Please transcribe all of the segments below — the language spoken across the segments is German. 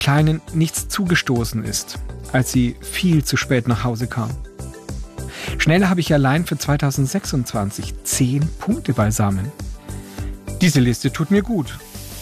Kleinen nichts zugestoßen ist, als sie viel zu spät nach Hause kam. Schnell habe ich allein für 2026 10 Punkte beisammen. Diese Liste tut mir gut.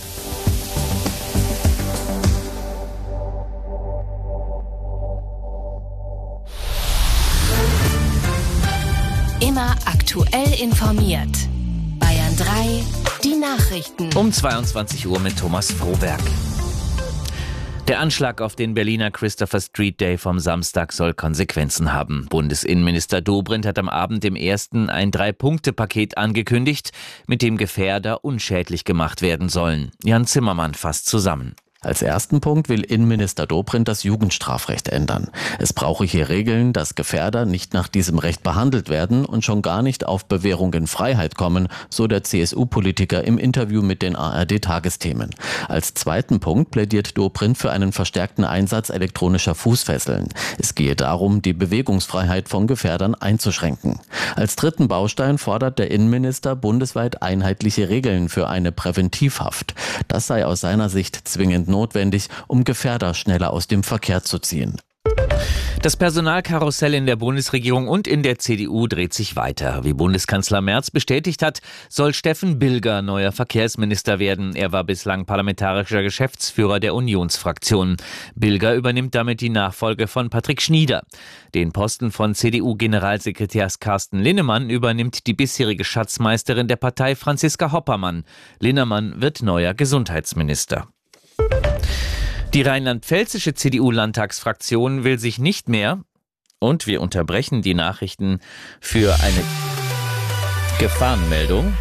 Immer aktuell informiert. Bayern 3, die Nachrichten. Um 22 Uhr mit Thomas Frohberg. Der Anschlag auf den Berliner Christopher Street Day vom Samstag soll Konsequenzen haben. Bundesinnenminister Dobrindt hat am Abend im ersten ein 3-Punkte-Paket angekündigt, mit dem Gefährder unschädlich gemacht werden sollen. Jan Zimmermann fasst zusammen. Als ersten Punkt will Innenminister Dobrindt das Jugendstrafrecht ändern. Es brauche hier Regeln, dass Gefährder nicht nach diesem Recht behandelt werden und schon gar nicht auf Bewährung in Freiheit kommen, so der CSU-Politiker im Interview mit den ARD-Tagesthemen. Als zweiten Punkt plädiert Dobrindt für einen verstärkten Einsatz elektronischer Fußfesseln. Es gehe darum, die Bewegungsfreiheit von Gefährdern einzuschränken. Als dritten Baustein fordert der Innenminister bundesweit einheitliche Regeln für eine Präventivhaft. Das sei aus seiner Sicht zwingend notwendig, um Gefährder schneller aus dem Verkehr zu ziehen. Das Personalkarussell in der Bundesregierung und in der CDU dreht sich weiter. Wie Bundeskanzler Merz bestätigt hat, soll Steffen Bilger neuer Verkehrsminister werden. Er war bislang parlamentarischer Geschäftsführer der Unionsfraktion. Bilger übernimmt damit die Nachfolge von Patrick Schnieder. Den Posten von CDU-Generalsekretär Carsten Linnemann übernimmt die bisherige Schatzmeisterin der Partei Franziska Hoppermann. Linnemann wird neuer Gesundheitsminister. Die rheinland-pfälzische CDU-Landtagsfraktion will sich nicht mehr, und wir unterbrechen die Nachrichten für eine Gefahrenmeldung.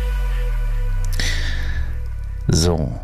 So.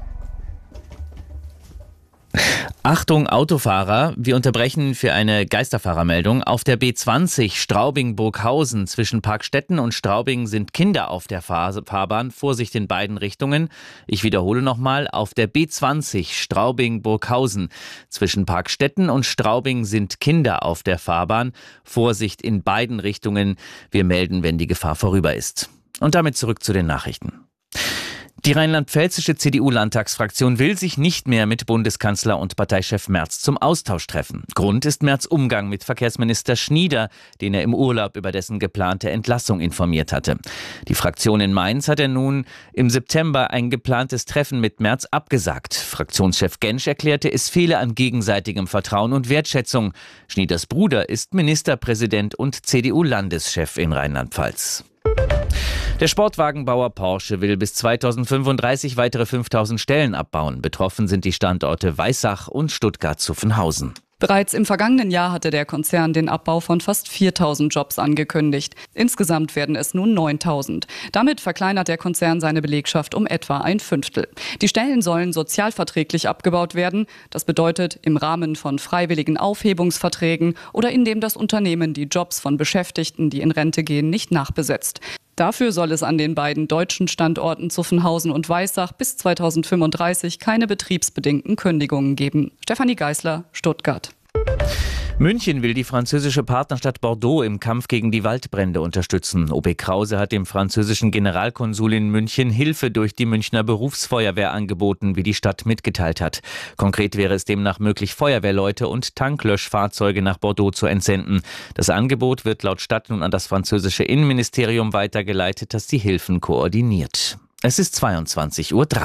Achtung Autofahrer, wir unterbrechen für eine Geisterfahrermeldung. Auf der B20 Straubing-Burghausen zwischen Parkstetten und Straubing sind Kinder auf der Fahrbahn. Vorsicht in beiden Richtungen. Ich wiederhole nochmal, auf der B20 Straubing-Burghausen zwischen Parkstetten und Straubing sind Kinder auf der Fahrbahn. Vorsicht in beiden Richtungen. Wir melden, wenn die Gefahr vorüber ist. Und damit zurück zu den Nachrichten. Die rheinland-pfälzische CDU-Landtagsfraktion will sich nicht mehr mit Bundeskanzler und Parteichef Merz zum Austausch treffen. Grund ist Merz' Umgang mit Verkehrsminister Schnieder, den er im Urlaub über dessen geplante Entlassung informiert hatte. Die Fraktion in Mainz hat er nun im September ein geplantes Treffen mit Merz abgesagt. Fraktionschef Gensch erklärte, es fehle an gegenseitigem Vertrauen und Wertschätzung. Schnieders Bruder ist Ministerpräsident und CDU-Landeschef in Rheinland-Pfalz. Der Sportwagenbauer Porsche will bis 2035 weitere 5.000 Stellen abbauen. Betroffen sind die Standorte Weissach und Stuttgart-Zuffenhausen. Bereits im vergangenen Jahr hatte der Konzern den Abbau von fast 4.000 Jobs angekündigt. Insgesamt werden es nun 9.000. Damit verkleinert der Konzern seine Belegschaft um etwa ein Fünftel. Die Stellen sollen sozialverträglich abgebaut werden. Das bedeutet im Rahmen von freiwilligen Aufhebungsverträgen oder indem das Unternehmen die Jobs von Beschäftigten, die in Rente gehen, nicht nachbesetzt. Dafür soll es an den beiden deutschen Standorten Zuffenhausen und Weissach bis 2035 keine betriebsbedingten Kündigungen geben. Stefanie Geisler, Stuttgart. München will die französische Partnerstadt Bordeaux im Kampf gegen die Waldbrände unterstützen. OB Krause hat dem französischen Generalkonsul in München Hilfe durch die Münchner Berufsfeuerwehr angeboten, wie die Stadt mitgeteilt hat. Konkret wäre es demnach möglich, Feuerwehrleute und Tanklöschfahrzeuge nach Bordeaux zu entsenden. Das Angebot wird laut Stadt nun an das französische Innenministerium weitergeleitet, das die Hilfen koordiniert. Es ist 22:03 Uhr.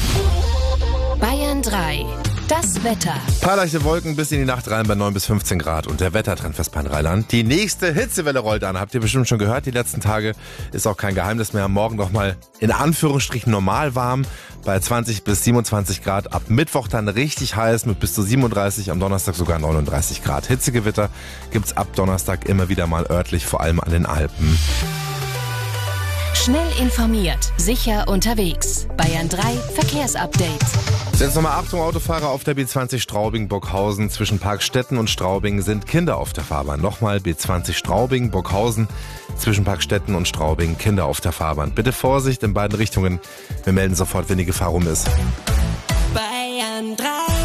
Bayern 3. Das Wetter. Ein paar leichte Wolken bis in die Nacht rein bei 9 bis 15 Grad und der Wettertrend Westrheinland. Die nächste Hitzewelle rollt an. Habt ihr bestimmt schon gehört, die letzten Tage ist auch kein Geheimnis mehr. Morgen noch mal in Anführungsstrichen normal warm bei 20 bis 27 Grad. Ab Mittwoch dann richtig heiß mit bis zu 37, am Donnerstag sogar 39 Grad. Hitzegewitter gibt's ab Donnerstag immer wieder mal örtlich, vor allem an den Alpen. Schnell informiert, sicher unterwegs. Bayern 3 Verkehrsupdate. Jetzt nochmal Achtung Autofahrer auf der B20 Straubing-Burghausen. Zwischen Parkstetten und Straubing sind Kinder auf der Fahrbahn. Nochmal B20 Straubing-Burghausen. Zwischen Parkstetten und Straubing Kinder auf der Fahrbahn. Bitte Vorsicht in beiden Richtungen. Wir melden sofort, wenn die Gefahr rum ist. Bayern 3.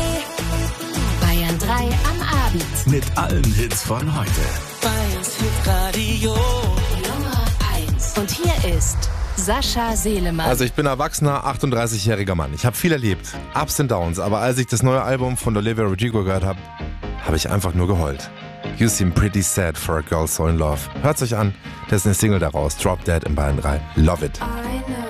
Bayern 3 am Abend. Mit allen Hits von heute. Bayerns Hitradio. Nummer 1. Und hier ist Sascha Selemann. Also ich bin erwachsener, 38-jähriger Mann. Ich habe viel erlebt, Ups und Downs, aber als ich das neue Album von Olivia Rodrigo gehört habe, habe ich einfach nur geheult. You seem pretty sad for a girl so in love. Hört's euch an, das ist eine Single daraus, Drop Dead in Bayern 3. Love it.